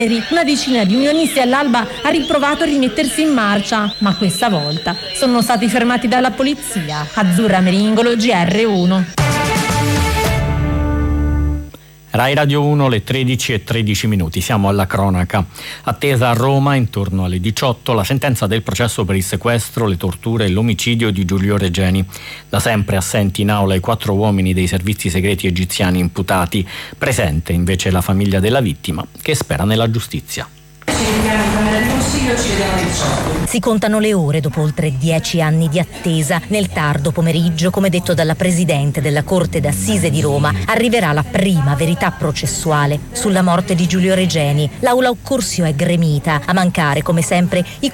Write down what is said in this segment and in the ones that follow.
Una decina di unionisti all'alba ha riprovato a rimettersi in marcia, ma questa volta sono stati fermati dalla polizia. Azzurra Meringolo, GR1. Rai Radio 1, le 13:13. Siamo alla cronaca. Attesa a Roma intorno alle 18 la sentenza del processo per il sequestro, le torture e l'omicidio di Giulio Regeni. Da sempre assenti in aula i 4 uomini dei servizi segreti egiziani imputati. Presente invece la famiglia della vittima, che spera nella giustizia. Si contano le ore dopo oltre 10 anni di attesa. Nel tardo pomeriggio, come detto dalla Presidente della Corte d'Assise di Roma, arriverà la prima verità processuale sulla morte di Giulio Regeni. L'aula Occorsio è gremita, a mancare come sempre i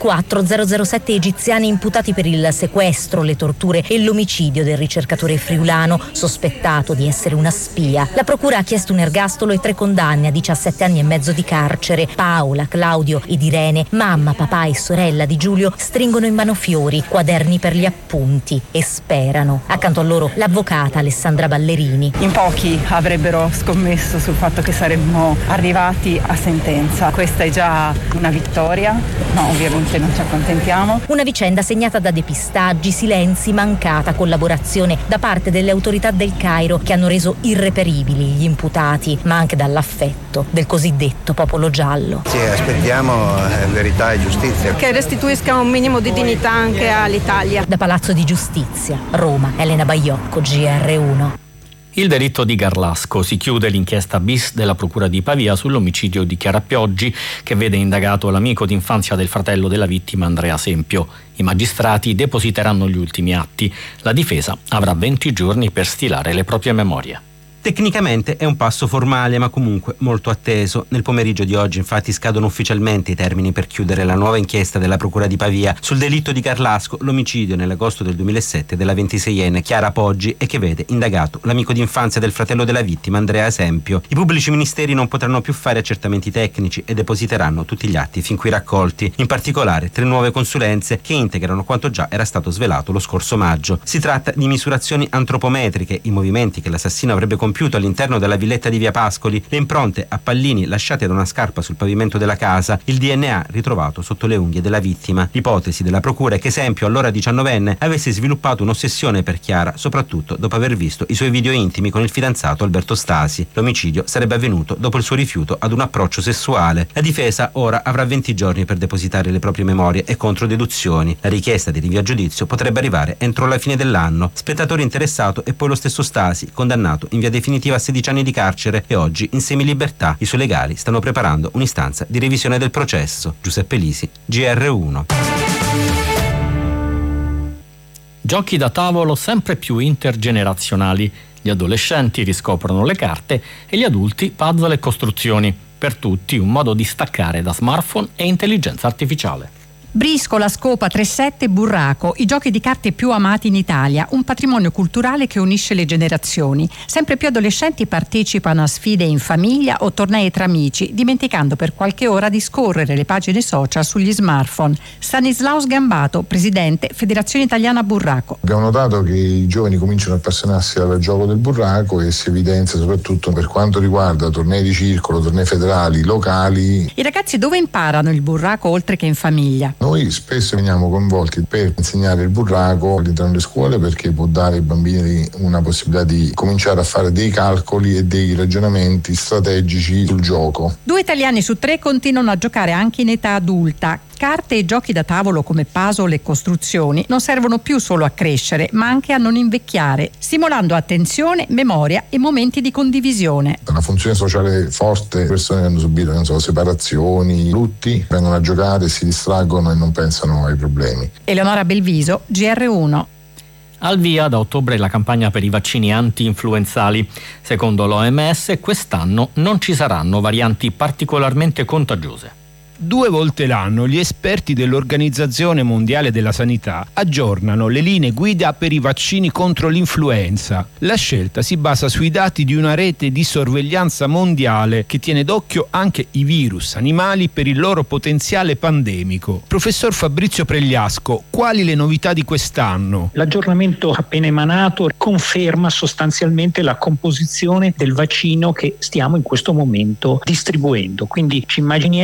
007 egiziani imputati per il sequestro, le torture e l'omicidio del ricercatore friulano sospettato di essere una spia. La procura ha chiesto un ergastolo e 3 condanne a 17 anni e mezzo di carcere. Paola, Claudio ed Irene, mamma, papà e sorella di Giulio, stringono in mano fiori, quaderni per gli appunti e sperano. Accanto a loro l'avvocata Alessandra Ballerini. In pochi avrebbero scommesso sul fatto che saremmo arrivati a sentenza. Questa è già una vittoria, ma ovviamente non ci accontentiamo. Una vicenda segnata da depistaggi, silenzi, mancata collaborazione da parte delle autorità del Cairo che hanno reso irreperibili gli imputati, ma anche dall'affetto del cosiddetto popolo giallo. Sì, aspettiamo verità e giustizia. Che restituisca un minimo di dignità anche all'Italia. Da Palazzo di Giustizia, Roma, Elena Baiocco, GR1. Il delitto di Garlasco. Si chiude l'inchiesta bis della Procura di Pavia sull'omicidio di Chiara Pioggi, che vede indagato l'amico d'infanzia del fratello della vittima, Andrea Sempio. I magistrati depositeranno gli ultimi atti. La difesa avrà 20 giorni per stilare le proprie memorie. Tecnicamente è un passo formale, ma comunque molto atteso. Nel pomeriggio di oggi infatti scadono ufficialmente i termini per chiudere la nuova inchiesta della Procura di Pavia sul delitto di Garlasco, l'omicidio nell'agosto del 2007 della 26enne Chiara Poggi, e che vede indagato l'amico d'infanzia del fratello della vittima, Andrea Sempio. I pubblici ministeri non potranno più fare accertamenti tecnici e depositeranno tutti gli atti fin qui raccolti, in particolare 3 nuove consulenze che integrano quanto già era stato svelato lo scorso maggio. Si tratta di misurazioni antropometriche, i movimenti che l'assassino avrebbe compiuto all'interno della villetta di Via Pascoli, le impronte a pallini lasciate da una scarpa sul pavimento della casa, il DNA ritrovato sotto le unghie della vittima. L'ipotesi della procura è che Sempio, allora 19enne, avesse sviluppato un'ossessione per Chiara, soprattutto dopo aver visto i suoi video intimi con il fidanzato Alberto Stasi. L'omicidio sarebbe avvenuto dopo il suo rifiuto ad un approccio sessuale. La difesa ora avrà 20 giorni per depositare le proprie memorie e controdeduzioni. La richiesta di rinvio a giudizio potrebbe arrivare entro la fine dell'anno. Spettatore interessato è poi lo stesso Stasi, condannato in via definitiva a 16 anni di carcere e oggi in semilibertà. I suoi legali stanno preparando un'istanza di revisione del processo. Giuseppe Lisi, GR1. Giochi da tavolo sempre più intergenerazionali. Gli adolescenti riscoprono le carte e gli adulti puzzle e costruzioni. Per tutti un modo di staccare da smartphone e intelligenza artificiale. Briscola, scopa, 3-7, burraco, i giochi di carte più amati in Italia, un patrimonio culturale che unisce le generazioni. Sempre più adolescenti partecipano a sfide in famiglia o tornei tra amici, dimenticando per qualche ora di scorrere le pagine social sugli smartphone. Stanislao Sgambato, presidente Federazione Italiana Burraco. Abbiamo notato che i giovani cominciano a appassionarsi al gioco del burraco e si evidenzia soprattutto per quanto riguarda tornei di circolo, tornei federali, locali. I ragazzi dove imparano il burraco oltre che in famiglia? Noi spesso veniamo coinvolti per insegnare il burraco all'interno delle scuole, perché può dare ai bambini una possibilità di cominciare a fare dei calcoli e dei ragionamenti strategici sul gioco. 2 italiani su 3 continuano a giocare anche in età adulta. Carte e giochi da tavolo come puzzle e costruzioni non servono più solo a crescere, ma anche a non invecchiare, stimolando attenzione, memoria e momenti di condivisione. Una funzione sociale forte, persone che hanno subito separazioni, lutti, vengono a giocare, si distraggono e non pensano ai problemi. Eleonora Belviso, GR1. Al via da ottobre la campagna per i vaccini anti-influenzali. Secondo l'OMS quest'anno non ci saranno varianti particolarmente contagiose. 2 volte l'anno gli esperti dell'Organizzazione Mondiale della Sanità aggiornano le linee guida per i vaccini contro l'influenza. La scelta si basa sui dati di una rete di sorveglianza mondiale che tiene d'occhio anche i virus animali per il loro potenziale pandemico. Professor Fabrizio Pregliasco, quali le novità di quest'anno? L'aggiornamento appena emanato conferma sostanzialmente la composizione del vaccino che stiamo in questo momento distribuendo. Quindi ci immaginiamo